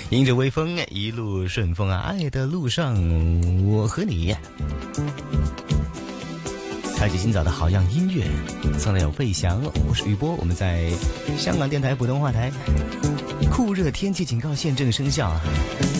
迎着微风，一路顺风啊！爱的路上，我和你。开启今早的好样音乐，送来有费翔，我是雨波，我们在香港电台普通话台。酷热天气警告现正生效啊！